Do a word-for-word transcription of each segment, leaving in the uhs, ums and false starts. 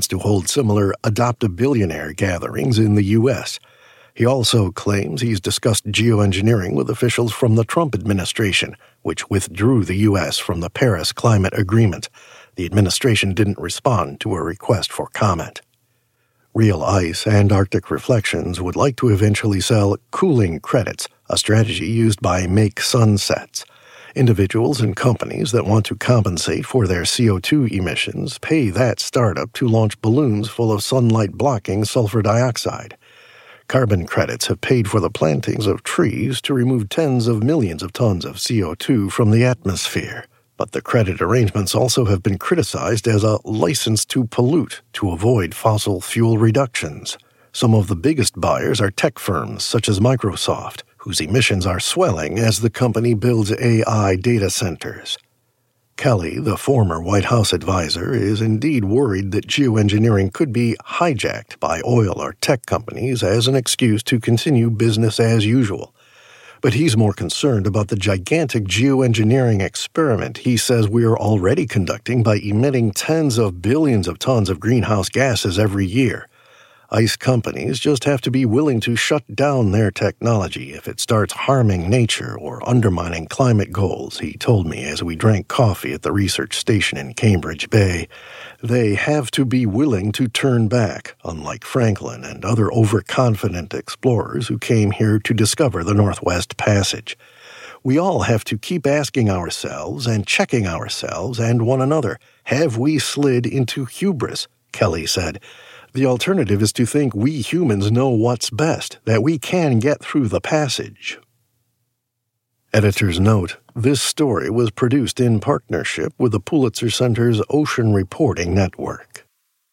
to hold similar adopt-a-billionaire gatherings in the U S. He also claims he's discussed geoengineering with officials from the Trump administration, which withdrew the U S from the Paris Climate Agreement. The administration didn't respond to a request for comment. Real Ice and Arctic Reflections would like to eventually sell cooling credits, a strategy used by Make Sunsets. Individuals and companies that want to compensate for their C O two emissions pay that startup to launch balloons full of sunlight-blocking sulfur dioxide. Carbon credits have paid for the plantings of trees to remove tens of millions of tons of C O two from the atmosphere. But the credit arrangements also have been criticized as a license to pollute to avoid fossil fuel reductions. Some of the biggest buyers are tech firms such as Microsoft, whose emissions are swelling as the company builds A I data centers. Kelly, the former White House advisor, is indeed worried that geoengineering could be hijacked by oil or tech companies as an excuse to continue business as usual. But he's more concerned about the gigantic geoengineering experiment he says we're already conducting by emitting tens of billions of tons of greenhouse gases every year. Ice companies just have to be willing to shut down their technology if it starts harming nature or undermining climate goals, he told me as we drank coffee at the research station in Cambridge Bay. They have to be willing to turn back, unlike Franklin and other overconfident explorers who came here to discover the Northwest Passage. We all have to keep asking ourselves and checking ourselves and one another, have we slid into hubris? Kelly said. The alternative is to think we humans know what's best, that we can get through the passage. Editor's note, this story was produced in partnership with the Pulitzer Center's Ocean Reporting Network.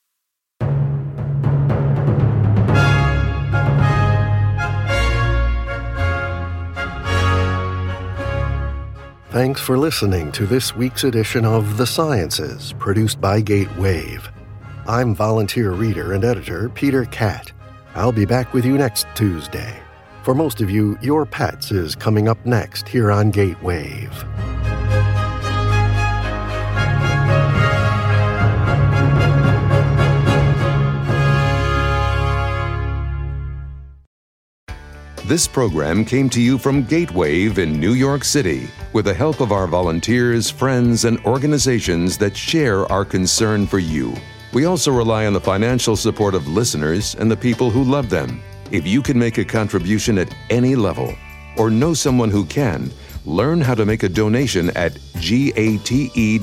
Thanks for listening to this week's edition of The Sciences, produced by Gatewave. I'm volunteer reader and editor Peter Catt. I'll be back with you next Tuesday. For most of you, Your Pets is coming up next here on Gatewave. This program came to you from Gatewave in New York City with the help of our volunteers, friends, and organizations that share our concern for you. We also rely on the financial support of listeners and the people who love them. If you can make a contribution at any level or know someone who can, learn how to make a donation at gatewave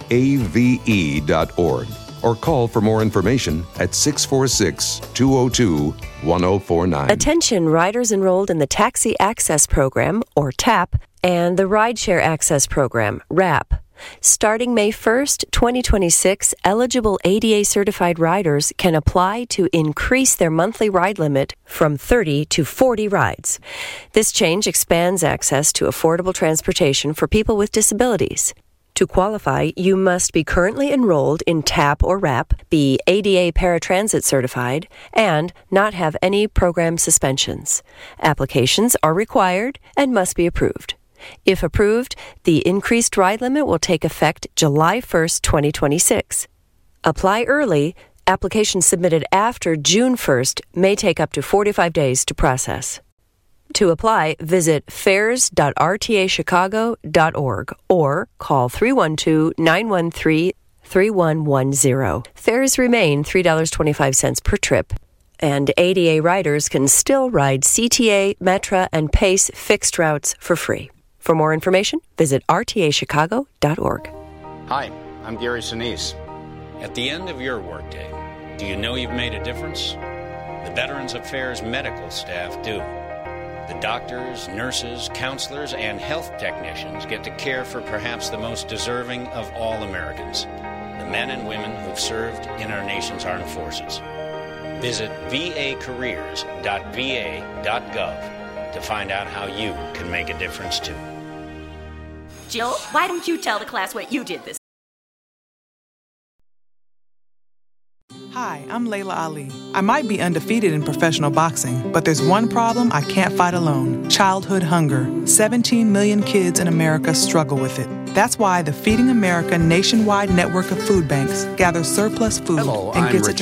dot org or call for more information at six four six, two zero two, one zero four nine. Attention riders enrolled in the Taxi Access Program, or TAP, and the Rideshare Access Program, RAP. Starting May first, twenty twenty-six, eligible A D A-certified riders can apply to increase their monthly ride limit from thirty to forty rides. This change expands access to affordable transportation for people with disabilities. To qualify, you must be currently enrolled in TAP or RAP, be A D A paratransit certified, and not have any program suspensions. Applications are required and must be approved. If approved, the increased ride limit will take effect July first, twenty twenty-six. Apply early. Applications submitted after June first may take up to forty-five days to process. To apply, visit fares dot r t a chicago dot org or call three one two, nine one three, three one one zero. Fares remain three dollars and twenty-five cents per trip, and A D A riders can still ride C T A, Metra, and PACE fixed routes for free. For more information, visit r t a chicago dot org. Hi, I'm Gary Sinise. At the end of your workday, do you know you've made a difference? The Veterans Affairs medical staff do. The doctors, nurses, counselors, and health technicians get to care for perhaps the most deserving of all Americans, the men and women who've served in our nation's armed forces. Visit v a careers dot v a dot gov to find out how you can make a difference too. Jill, why don't you tell the class what you did this? Hi, I'm Layla Ali. I might be undefeated in professional boxing, but there's one problem I can't fight alone: childhood hunger. seventeen million kids in America struggle with it. That's why the Feeding America nationwide network of food banks gathers surplus food Hello, and I'm gets Richard it